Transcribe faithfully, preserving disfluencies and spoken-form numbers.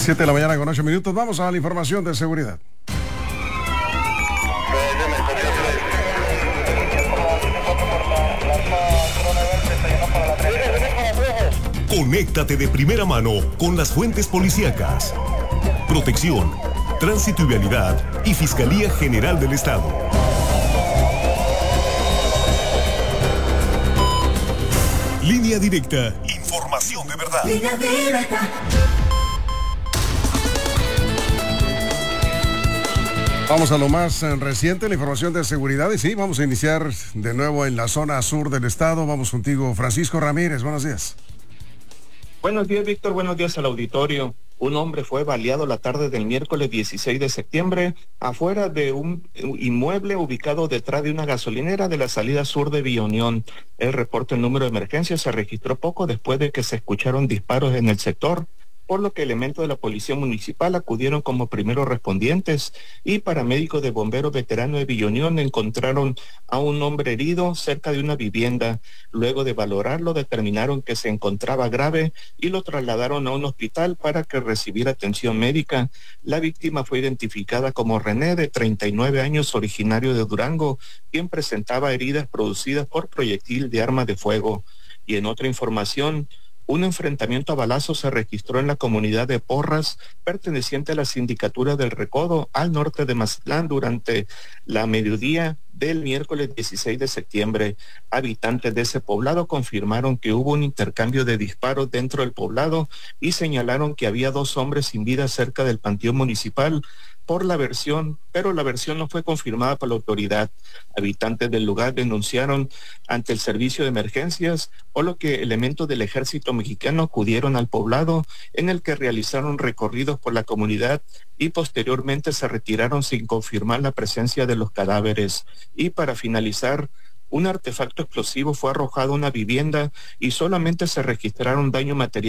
siete de la mañana con ocho minutos. Vamos a la información de seguridad. Conéctate de primera mano con las fuentes policíacas. Protección, Tránsito y Vialidad y Fiscalía General del Estado. Línea directa. Información de verdad. Línea directa. Vamos a lo más reciente, la información de seguridad. Y sí, vamos a iniciar de nuevo en la zona sur del estado. Vamos contigo, Francisco Ramírez. Buenos días. Buenos días, Víctor. Buenos días al auditorio. Un hombre fue baleado la tarde del miércoles dieciséis de septiembre afuera de un inmueble ubicado detrás de una gasolinera de la salida sur de Villa Unión. El reporte en número de emergencia se registró poco después de que se escucharon disparos en el sector, por lo que elementos de la Policía Municipal acudieron como primeros respondientes y paramédicos de bomberos veteranos de Villa Unión encontraron a un hombre herido cerca de una vivienda. Luego de valorarlo, determinaron que se encontraba grave y lo trasladaron a un hospital para que recibiera atención médica. La víctima fue identificada como René, de treinta y nueve años, originario de Durango, quien presentaba heridas producidas por proyectil de arma de fuego. Y en otra información, un enfrentamiento a balazos se registró en la comunidad de Porras, perteneciente a la sindicatura del Recodo, al norte de Mazatlán, durante la mediodía del miércoles dieciséis de septiembre. Habitantes de ese poblado confirmaron que hubo un intercambio de disparos dentro del poblado y señalaron que había dos hombres sin vida cerca del panteón municipal, por la versión, pero la versión no fue confirmada por la autoridad. Habitantes del lugar denunciaron ante el servicio de emergencias, por lo que elementos del ejército mexicano acudieron al poblado, en el que realizaron recorridos por la comunidad y posteriormente se retiraron sin confirmar la presencia de los cadáveres. Y para finalizar, un artefacto explosivo fue arrojado a una vivienda y solamente se registraron daños materiales